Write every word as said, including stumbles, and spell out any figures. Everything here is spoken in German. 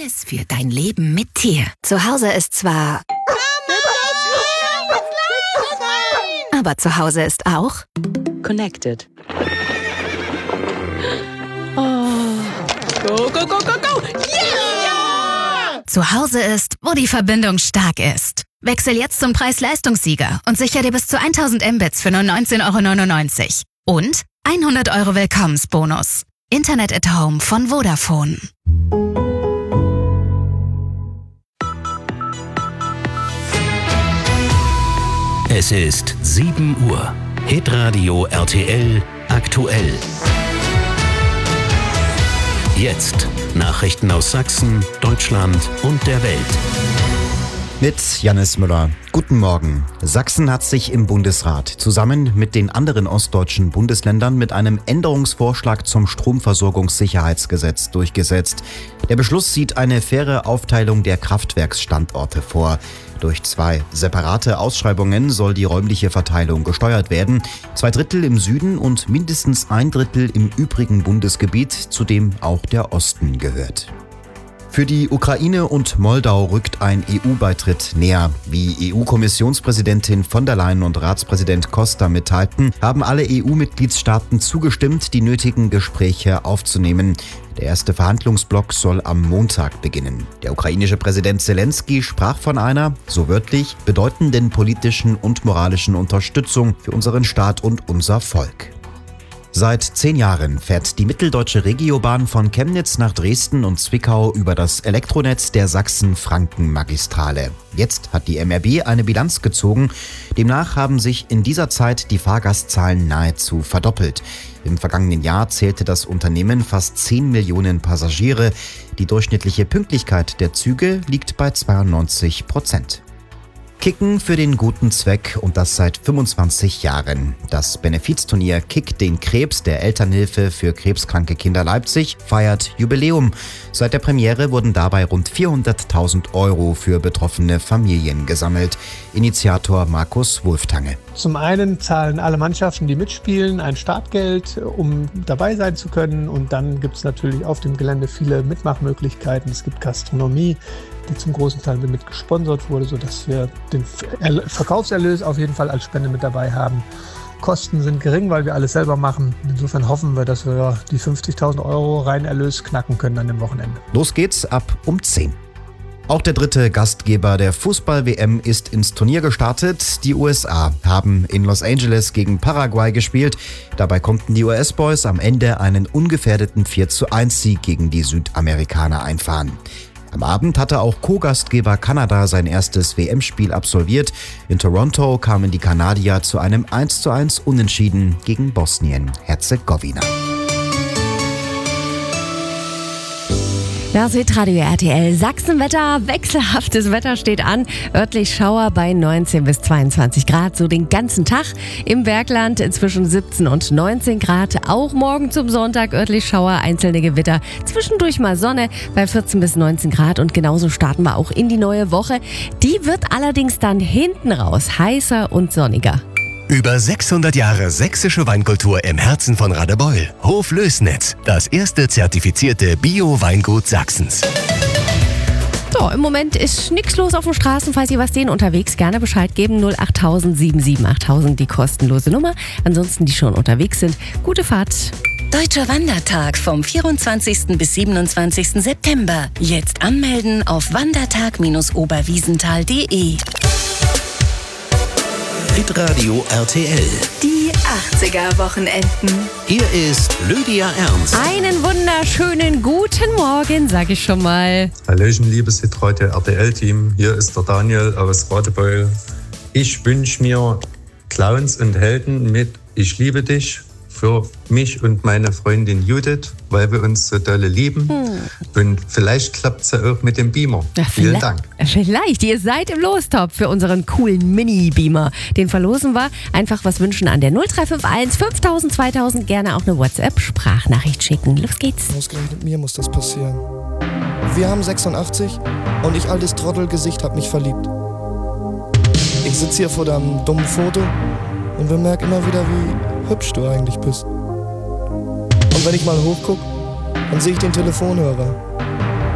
Alles für dein Leben mit Tier. Zu Hause ist zwar... Aber zu Hause ist auch... Connected. Oh. Go, go, go, go, go! Yeah! Zu Hause ist, wo die Verbindung stark ist. Wechsel jetzt zum Preis-Leistungssieger und sicher dir bis zu tausend Mbits für nur neunzehn Euro neunundneunzig. Und hundert Euro Willkommensbonus. Internet at Home von Vodafone. Es ist sieben Uhr. Hitradio R T L aktuell. Jetzt Nachrichten aus Sachsen, Deutschland und der Welt. Mit Jannis Müller. Guten Morgen. Sachsen hat sich im Bundesrat zusammen mit den anderen ostdeutschen Bundesländern mit einem Änderungsvorschlag zum Stromversorgungssicherheitsgesetz durchgesetzt. Der Beschluss sieht eine faire Aufteilung der Kraftwerksstandorte vor. Durch zwei separate Ausschreibungen soll die räumliche Verteilung gesteuert werden. Zwei Drittel im Süden und mindestens ein Drittel im übrigen Bundesgebiet, zu dem auch der Osten gehört. Für die Ukraine und Moldau rückt ein E U-Beitritt näher. Wie E U-Kommissionspräsidentin von der Leyen und Ratspräsident Costa mitteilten, haben alle E U-Mitgliedstaaten zugestimmt, die nötigen Gespräche aufzunehmen. Der erste Verhandlungsblock soll am Montag beginnen. Der ukrainische Präsident Zelensky sprach von einer, so wörtlich, bedeutenden politischen und moralischen Unterstützung für unseren Staat und unser Volk. Seit zehn Jahren fährt die Mitteldeutsche Regiobahn von Chemnitz nach Dresden und Zwickau über das Elektronetz der Sachsen-Franken-Magistrale. Jetzt hat die M R B eine Bilanz gezogen. Demnach haben sich in dieser Zeit die Fahrgastzahlen nahezu verdoppelt. Im vergangenen Jahr zählte das Unternehmen fast zehn Millionen Passagiere. Die durchschnittliche Pünktlichkeit der Züge liegt bei zweiundneunzig Prozent. Kicken für den guten Zweck und das seit fünfundzwanzig Jahren. Das Benefizturnier Kick den Krebs der Elternhilfe für krebskranke Kinder Leipzig feiert Jubiläum. Seit der Premiere wurden dabei rund vierhunderttausend Euro für betroffene Familien gesammelt. Initiator Markus Wulftange. Zum einen zahlen alle Mannschaften, die mitspielen, ein Startgeld, um dabei sein zu können. Und dann gibt es natürlich auf dem Gelände viele Mitmachmöglichkeiten. Es gibt Gastronomie, die zum großen Teil mit gesponsert wurde, sodass wir den Verkaufserlös auf jeden Fall als Spende mit dabei haben. Kosten sind gering, weil wir alles selber machen. Insofern hoffen wir, dass wir die fünfzigtausend Euro Reinerlös knacken können an dem Wochenende. Los geht's ab um zehn. Auch der dritte Gastgeber der Fußball-W M ist ins Turnier gestartet. Die U S A haben in Los Angeles gegen Paraguay gespielt. Dabei konnten die U S-Boys am Ende einen ungefährdeten vier zu eins Sieg gegen die Südamerikaner einfahren. Am Abend hatte auch Co-Gastgeber Kanada sein erstes W M-Spiel absolviert. In Toronto kamen die Kanadier zu einem eins zu eins Unentschieden gegen Bosnien-Herzegowina. Das Hitradio R T L Sachsenwetter, wechselhaftes Wetter steht an. Örtlich Schauer bei neunzehn bis zweiundzwanzig Grad, so den ganzen Tag. Im Bergland zwischen siebzehn und neunzehn Grad. Auch morgen zum Sonntag örtlich Schauer, einzelne Gewitter. Zwischendurch mal Sonne bei vierzehn bis neunzehn Grad. Und genauso starten wir auch in die neue Woche. Die wird allerdings dann hinten raus heißer und sonniger. Über sechshundert Jahre sächsische Weinkultur im Herzen von Radebeul. Hof Lößnitz, das erste zertifizierte Bio-Weingut Sachsens. So, im Moment ist nichts los auf den Straßen. Falls ihr was sehen unterwegs, gerne Bescheid geben. null acht tausend sieben sieben achttausend, die kostenlose Nummer. Ansonsten, die schon unterwegs sind, gute Fahrt. Deutscher Wandertag vom vierundzwanzigsten bis siebenundzwanzigsten September. Jetzt anmelden auf wandertag Bindestrich oberwiesenthal punkt de. Hitradio R T L. Die achtziger-Wochenenden. Hier ist Lydia Ernst. Einen wunderschönen guten Morgen, sag ich schon mal. Hallöchen, liebes Hitradio R T L-Team. Hier ist der Daniel aus Radebeul. Ich wünsche mir Clowns und Helden mit Ich liebe dich für mich und meine Freundin Judith, weil wir uns so dolle lieben. Hm. Und vielleicht klappt es ja auch mit dem Beamer. Ja, Vielen Dank. Vielleicht. Ihr seid im Lostopf für unseren coolen Mini-Beamer. Den verlosen wir. Einfach was wünschen an der null drei fünf eins fünftausend zweitausend. Gerne auch eine WhatsApp-Sprachnachricht schicken. Los geht's. Ausgerechnet mir muss das passieren. Wir haben sechsundachtzig und ich, altes Trottelgesicht, hab mich verliebt. Ich sitze hier vor deinem dummen Foto und bemerke immer wieder, wie hübsch du eigentlich bist. Und wenn ich mal hochguck, dann sehe ich den Telefonhörer.